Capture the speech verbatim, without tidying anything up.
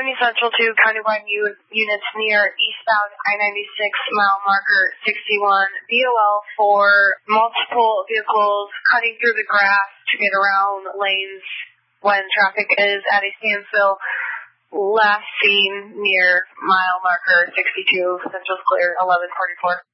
seventy Central to countywide u- units near eastbound I ninety-six mile marker sixty-one. B O L for multiple vehicles cutting through the grass to get around lanes when traffic is at a standstill. Last seen near mile marker sixty-two. Central's clear, eleven forty-four.